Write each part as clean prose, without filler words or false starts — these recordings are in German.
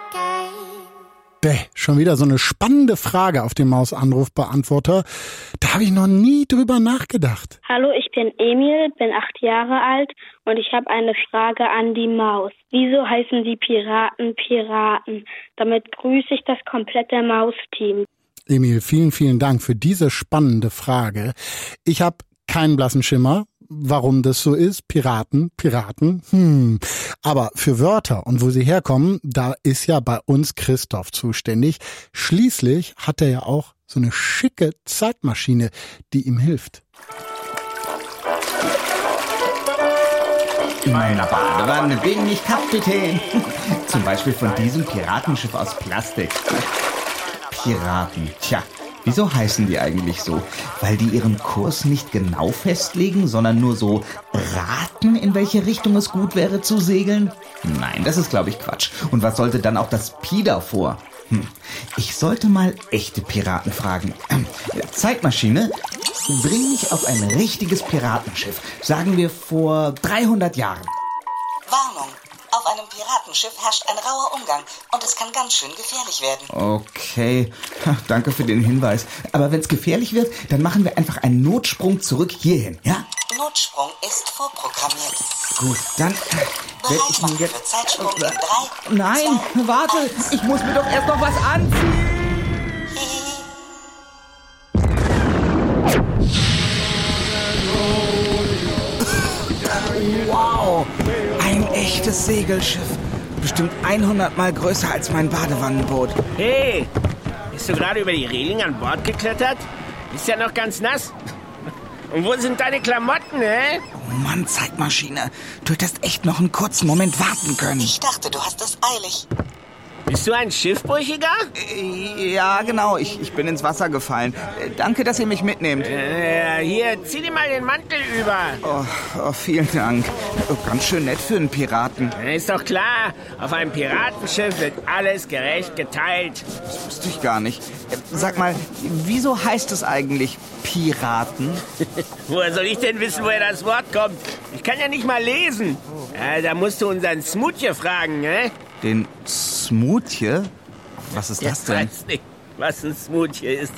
Schon wieder so eine spannende Frage auf dem Maus-Anrufbeantworter. Da habe ich noch nie drüber nachgedacht. Hallo, ich bin Emil, bin 8 Jahre alt und ich habe eine Frage an die Maus. Wieso heißen die Piraten Piraten? Damit grüße ich das komplette Mausteam. Emil, vielen, vielen Dank für diese spannende Frage. Ich habe keinen blassen Schimmer, warum das so ist. Piraten. Aber für Wörter und wo sie herkommen, da ist ja bei uns Christoph zuständig. Schließlich hat er ja auch so eine schicke Zeitmaschine, die ihm hilft. In meiner Badewanne bin ich Kapitän. Zum Beispiel von diesem Piratenschiff aus Plastik. Piraten, tja. Wieso heißen die eigentlich so? Weil die ihren Kurs nicht genau festlegen, sondern nur so raten, in welche Richtung es gut wäre zu segeln? Nein, das ist, glaube ich, Quatsch. Und was sollte dann auch das Pi davor? Ich sollte mal echte Piraten fragen. Zeitmaschine, bring mich auf ein richtiges Piratenschiff. Sagen wir vor 300 Jahren. Warnung! Auf einem Piratenschiff herrscht ein rauer Umgang und es kann ganz schön gefährlich werden. Okay, danke für den Hinweis. Aber wenn es gefährlich wird, dann machen wir einfach einen Notsprung zurück hierhin, ja? Notsprung ist vorprogrammiert. Gut, dann werde ich mir jetzt... Für Zeitsprung in 3, Nein, 2, warte, 1. ich muss mir doch erst noch was anziehen. Wow, ein echtes Segelschiff. Bestimmt 100 Mal größer als mein Badewannenboot. Hey, bist du gerade über die Reling an Bord geklettert? Bist ja noch ganz nass. Und wo sind deine Klamotten, hä? Oh Mann, Zeitmaschine. Du hättest echt noch einen kurzen Moment warten können. Ich dachte, du hast es eilig. Bist du ein Schiffbrüchiger? Ja, genau. Ich bin ins Wasser gefallen. Danke, dass ihr mich mitnehmt. Hier, zieh dir mal den Mantel über. Oh, vielen Dank. Ganz schön nett für einen Piraten. Ist doch klar, auf einem Piratenschiff wird alles gerecht geteilt. Das wusste ich gar nicht. Sag mal, wieso heißt es eigentlich Piraten? Woher soll ich denn wissen, woher das Wort kommt? Ich kann ja nicht mal lesen. Da musst du unseren Smoothie fragen, ne? Den Smoothie? Was ist das denn? Ich weiß nicht, was ein Smoothie ist.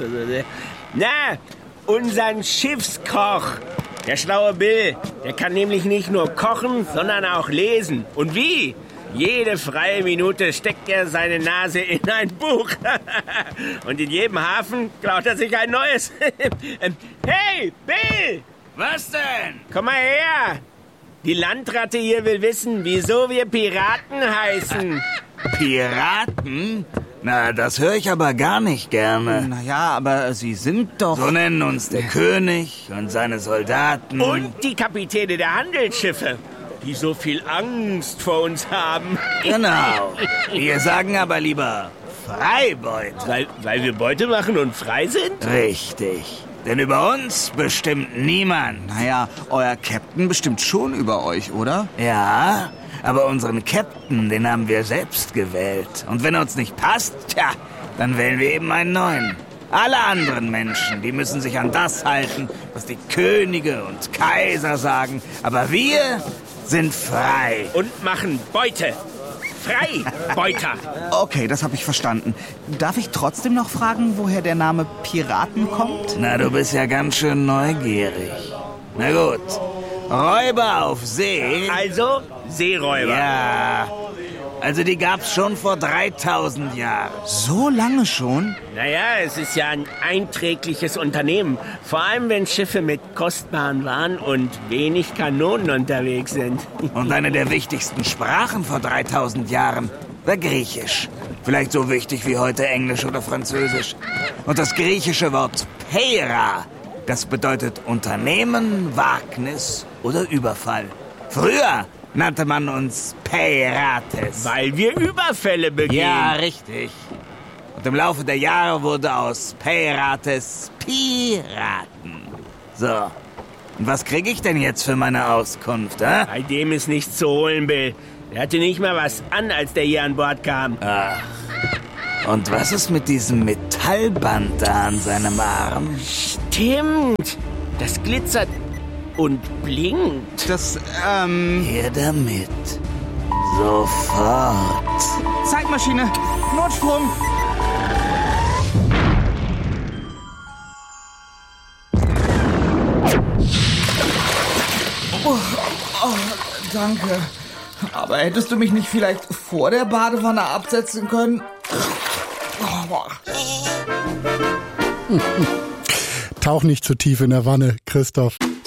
Na, unseren Schiffskoch. Der schlaue Bill. Der kann nämlich nicht nur kochen, sondern auch lesen. Und wie? Jede freie Minute steckt er seine Nase in ein Buch. Und in jedem Hafen klaut er sich ein neues. Hey, Bill! Was denn? Komm mal her! Die Landratte hier will wissen, wieso wir Piraten heißen. Piraten? Na, das höre ich aber gar nicht gerne. Naja, aber Sie sind doch... So nennen uns der König und seine Soldaten. Und die Kapitäne der Handelsschiffe, die so viel Angst vor uns haben. Genau. Wir sagen aber lieber Freibeuter. Weil wir Beute machen und frei sind? Richtig. Denn über uns bestimmt niemand. Naja, euer Captain bestimmt schon über euch, oder? Ja, aber unseren Captain, den haben wir selbst gewählt. Und wenn er uns nicht passt, tja, dann wählen wir eben einen neuen. Alle anderen Menschen, die müssen sich an das halten, was die Könige und Kaiser sagen. Aber wir sind frei. Und machen Beute. Freibeuter. Okay, das habe ich verstanden. Darf ich trotzdem noch fragen, woher der Name Piraten kommt? Na, du bist ja ganz schön neugierig. Na gut, Räuber auf See. Also Seeräuber. Ja, also die gab's schon vor 3000 Jahren. So lange schon? Naja, es ist ja ein einträgliches Unternehmen. Vor allem, wenn Schiffe mit kostbaren Waren und wenig Kanonen unterwegs sind. Und eine der wichtigsten Sprachen vor 3000 Jahren war Griechisch. Vielleicht so wichtig wie heute Englisch oder Französisch. Und das griechische Wort Pera, das bedeutet Unternehmen, Wagnis oder Überfall. Früher nannte man uns Pirates. Weil wir Überfälle begehen. Ja, richtig. Und im Laufe der Jahre wurde aus Pirates Piraten. So, und was kriege ich denn jetzt für meine Auskunft, hä? Bei dem ist nichts zu holen, Bill. Der hatte nicht mal was an, als der hier an Bord kam. Ach. Und was ist mit diesem Metallband da an seinem Arm? Stimmt. Das glitzert und blinkt. Das, Her damit. Sofort. Zeitmaschine. Notsprung. Danke. Aber hättest du mich nicht vielleicht vor der Badewanne absetzen können? Tauch nicht zu tief in der Wanne, Christoph.